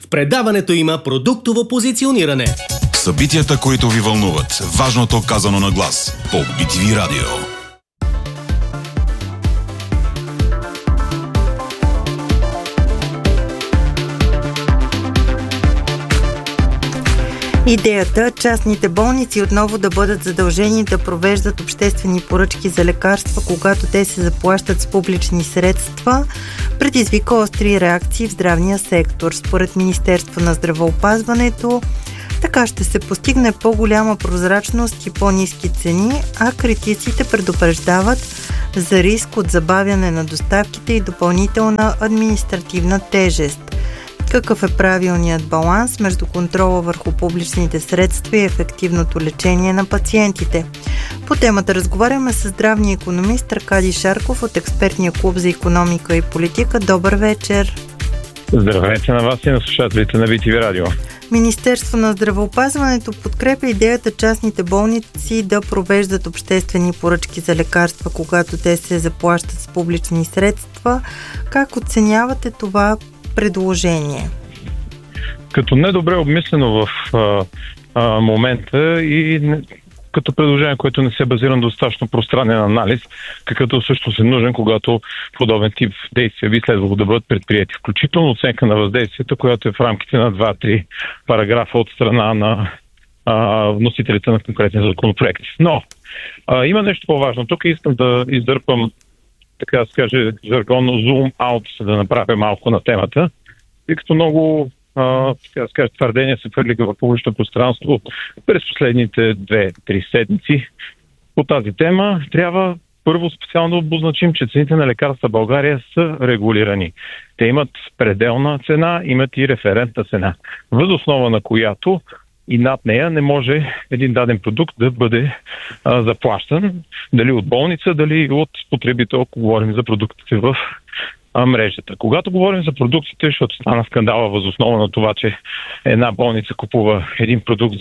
В предаването има продуктово позициониране. Събитията, които ви вълнуват. Важното казано на глас. По BTV Радио. Идеята частните болници отново да бъдат задължени да провеждат обществени поръчки за лекарства, когато те се заплащат с публични средства, предизвика остри реакции в здравния сектор. Според Министерство на здравеопазването, така ще се постигне по-голяма прозрачност и по-ниски цени, а критиците предупреждават за риск от забавяне на доставките и допълнителна административна тежест. Какъв е правилният баланс между контрола върху публичните средства и ефективното лечение на пациентите? По темата разговаряме с здравния икономист Аркадий Шарков от експертния клуб за икономика и политика. Добър вечер! Здравейте на вас и на слушателите на BTV Радио. Министерство на здравеопазването подкрепя идеята частните болници да провеждат обществени поръчки за лекарства, когато те се заплащат с публични средства. Как оценявате това предложение? Като недобре обмислено в момента и като предложение, което не се базира на достатъчно пространен анализ, какъвто също е нужен, когато подобен тип действия би следвало да бъдат предприяти. Включително оценка на въздействието, която е в рамките на 2-3 параграфа от страна на вносителите на конкретни законопроекти. Но има нещо по-важно. Тук искам да издърпам, така да се каже, жаргонно zoom out, да направя малко на темата, тъй като много така да се каже, твърдения се хвърлиха в публично пространство през последните 2-3 седмици. По тази тема трябва първо специално да обозначим, че цените на лекарства в България са регулирани. Те имат пределна цена, имат и референтна цена, въз основа на която и над нея не може един даден продукт да бъде заплащан, дали от болница, дали от потребител, ако говорим за продуктите в мрежата. Когато говорим за продуктите, защото стана скандала въз основа на това, че една болница купува един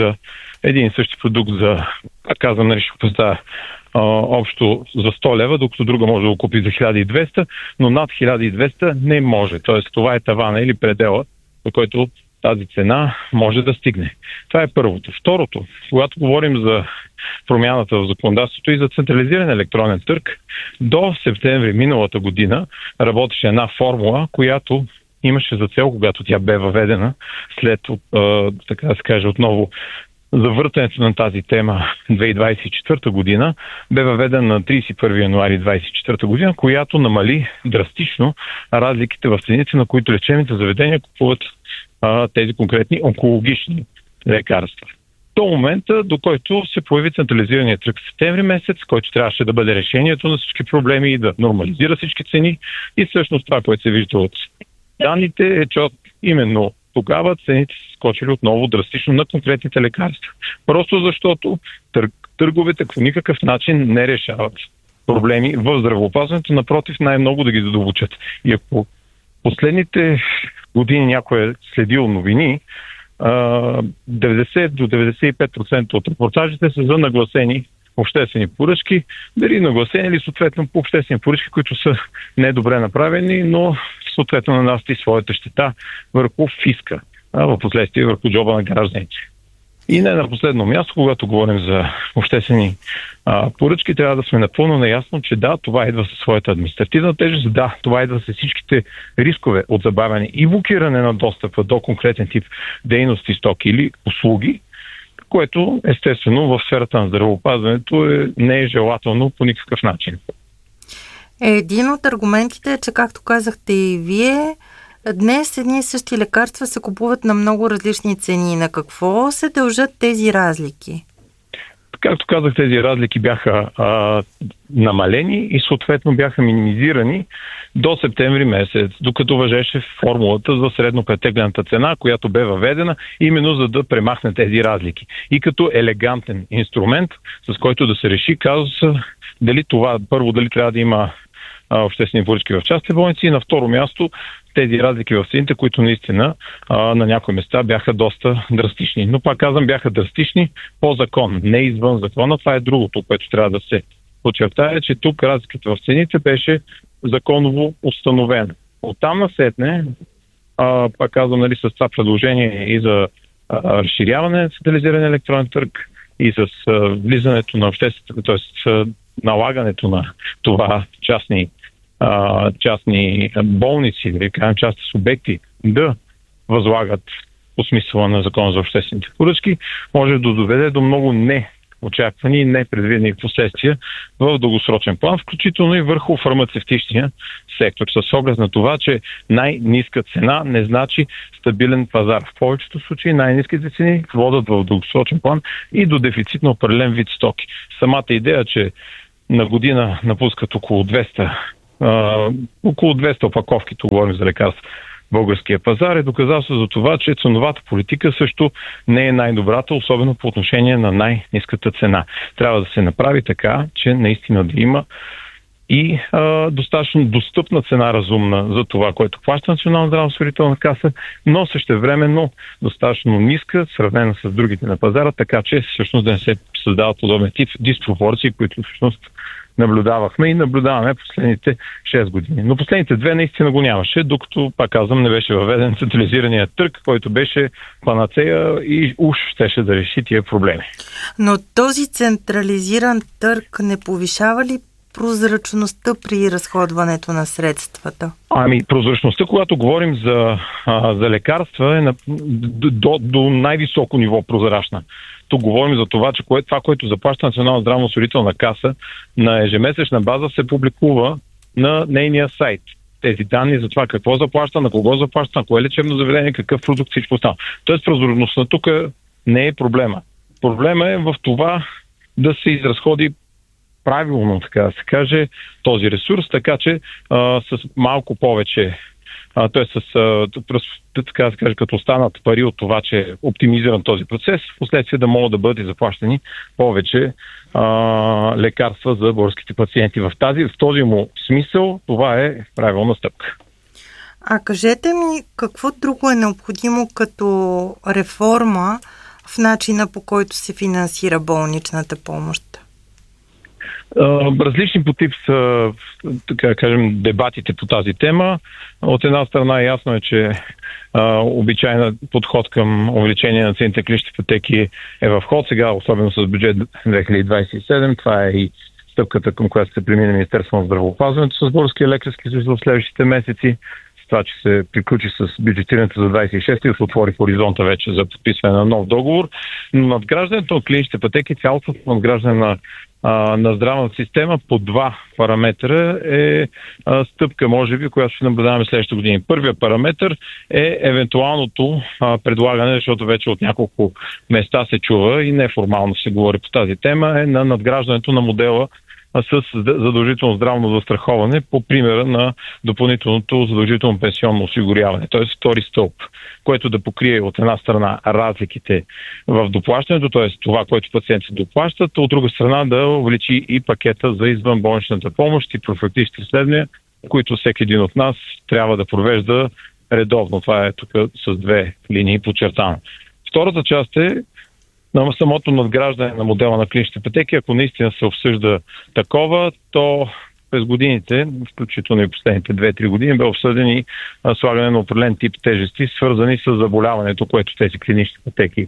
и същи продукт за, казвам, нали, ще поставя общо за 100 лева, докато друга може да го купи за 1200, но над 1200 не може. Тоест това е тавана или предела, до който тази цена може да стигне. Това е първото. Второто, когато говорим за промяната в законодателството и за централизиран електронен търг, до септември миналата година работеше една формула, която имаше за цел, когато тя бе въведена след, така да се каже, отново завъртането на тази тема 2024 година, бе въведена на 31 януари 2024 година, която намали драстично разликите в цените, на които лечебните заведения купуват тези конкретни онкологични лекарства. До момента, до който се появи централизирания тръг в септември месец, който трябваше да бъде решението на всички проблеми и да нормализира всички цени. И всъщност това, което се вижда от данните, е, че именно тогава цените са скочили отново драстично на конкретните лекарства. Просто защото търговете по никакъв начин не решават проблеми в здравеопазването, напротив, най-много да ги задълбочат. И ако последните години някой е следил новини, 90 до 95% от репортажите са за нагласени обществени поръчки, дали нагласени или съответно по обществени поръчки, които са недобре направени, но съответно нанасят и своята щета върху фиска, в последствие върху джоба на гражданите. И не на последно място, когато говорим за обществени поръчки, трябва да сме напълно наясно, че да, това идва със своята административна тежест, да, това идва с всичките рискове от забавяне и блокиране на достъпа до конкретен тип дейности, стоки или услуги, което естествено в сферата на здравеопазването не е желателно по никакъв начин. Един от аргументите е, че както казахте и вие, днес едни и същи лекарства се купуват на много различни цени. На какво се дължат тези разлики? Както казах, тези разлики бяха намалени и съответно бяха минимизирани до септември месец, докато важеше формулата за среднопретеглената цена, която бе въведена именно за да премахне тези разлики. И като елегантен инструмент, с който да се реши казуса, дали трябва да има обществени поръчки в частни болници и на второ място тези разлики в цените, които наистина на някои места бяха доста драстични. Но пак казвам, бяха драстични по закон, не извън закона. Това е другото, което трябва да се подчертая, че тук разликата в цените беше законово установена. Оттам насетне пак казвам, нали, с това предложение и за разширяване на централизиран електронен търг и с влизането на обществените, т.е. налагането на това частни болници, да кажем частни субекти да възлагат по смисъла на Закона за обществените поръчки, може да доведе до много неочаквани и непредвидени последствия в дългосрочен план, включително и върху фармацевтичния сектор, с оглед на това, че най-ниска цена не значи стабилен пазар. В повечето случаи най-ниските цени водят в дългосрочен план и до дефицит на определен вид стоки. Самата идея, че на година напускат около 200 опаковки, тук говорим за лекарства, българския пазар, е доказателство за това, че ценовата политика също не е най-добрата, особено по отношение на най-ниската цена. Трябва да се направи така, че наистина да има и достатъчно достъпна цена, разумна за това, което плаща Национална здравноосигурителна каса, но същевременно достатъчно ниска, сравнена с другите на пазара, така че всъщност да не се създават подобен тип диспропорции, които всъщност наблюдавахме и наблюдаваме последните 6 години. Но последните 2 наистина го нямаше, докато, пак казвам, не беше въведен централизирания търг, който беше панацея и уж щеше да реши тия проблеми. Но този централизиран търг не повишава ли прозрачността при разходването на средствата? Прозрачността, когато говорим за лекарства, е до най-високо ниво прозрачна. Тук говорим за това, че това, което заплаща Национална здравноосигурителна каса на ежемесечна база, се публикува на нейния сайт. Тези данни за това какво заплаща, на кого заплаща, на кое лечебно заведение, какъв продукт, всичко става. Тоест прозрачността тук не е проблема. Проблема е в това да се изразходи правилно, така да се каже, този ресурс, така че с малко повече, така да се каже, като останат пари от това, че е оптимизиран този процес, впоследствие да могат да бъдат заплащани повече лекарства за българските пациенти. В този му смисъл това е правилна стъпка. Кажете ми, какво друго е необходимо като реформа в начина, по който се финансира болничната помощ? Различни по тип са, така кажем, дебатите по тази тема. От една страна ясно е, че обичайна подход към увеличение на цените клинични пътеки е в ход. Сега, особено с бюджет 2027, това е и стъпката, към която се премине Министерството на здравеопазването с Българския лекарски съюз в следващите месеци. С това, че се приключи с бюджетирането за 26 и се отвори хоризонта вече за подписване на нов договор. Но надграждането на клиничните пътеки, цялото надграждане на здравната система по 2 параметра е стъпка, може би, която ще наблюдаваме следващите години. Първият параметр е евентуалното предлагане, защото вече от няколко места се чува и неформално се говори по тази тема, е на надграждането на модела с задължително здравно застраховане по примера на допълнителното задължително пенсионно осигуряване, т.е. втори стълб, което да покрие от една страна разликите в доплащането, т.е. това, което пациентите доплащат, от друга страна да увеличи и пакета за извънболничната помощ и профилактичните изследвания, които всеки един от нас трябва да провежда редовно. Това е тук с 2 линии подчертано. Втората част е на самото надграждане на модела на клиничните пътеки. Ако наистина се обсъжда такова, то през годините, включително и последните 2-3 години, бе обсъден и слагане на определен тип тежести, свързани с заболяването, което тези клинични пътеки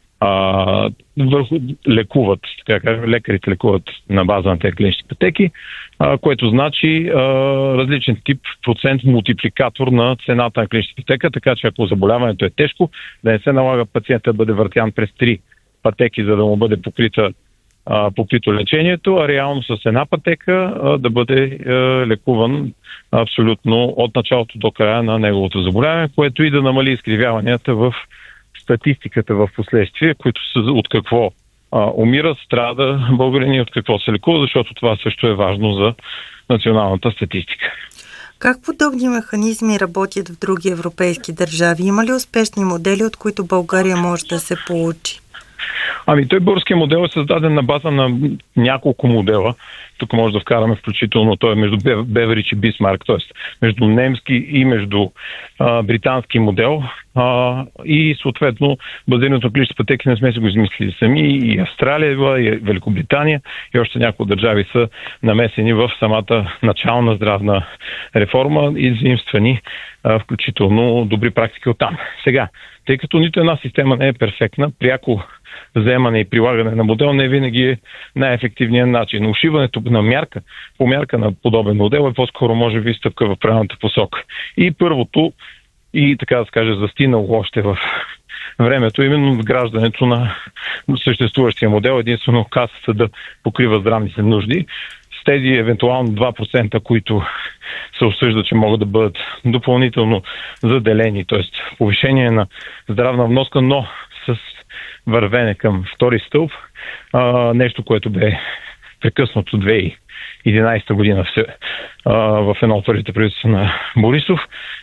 лекуват, така кажем, лекарите лекуват на база на тези клинични пътеки, което значи различен тип процент мултипликатор на цената на клиничната пътека, така че ако заболяването е тежко, да не се налага пациента да бъде въртян през 3 пътеки, за да му бъде покрито лечението, а реално с една пътека да бъде лекуван абсолютно от началото до края на неговото заболяване, което и да намали изкривяванията в статистиката в последствие, които са от какво умират, страда българини, от какво се лекува, защото това също е важно за националната статистика. Как подобни механизми работят в други европейски държави? Има ли успешни модели, от които България може да се получи? Той българския модел е създаден на база на няколко модела. Тук може да вкараме включително, той е между Беверич и Бисмарк, т.е. между немски и между британски модел. и съответно базираното количество пътеки не сме си го измислили сами. И Австралия, и Великобритания, и още някои държави са намесени в самата начална здравна реформа и заимствани включително добри практики оттам. Сега, тъй като нито една система не е перфектна, пряко вземане и прилагане на модел не винаги е най-ефективният начин. Ушиването на мярка по мярка на подобен модел е по-скоро може би стъпка в правилната посока. И първото, и така да се каже, застинало още в времето, именно вграждането на съществуващия модел, единствено касата да покрива здравните нужди. С тези евентуално 2%, които се обсъжда, че могат да бъдат допълнително заделени, т.е. повишение на здравна вноска, но с вървене към втори стълб, нещо, което бе прекъснато 2011 година в едно от първите правителства на Борисов.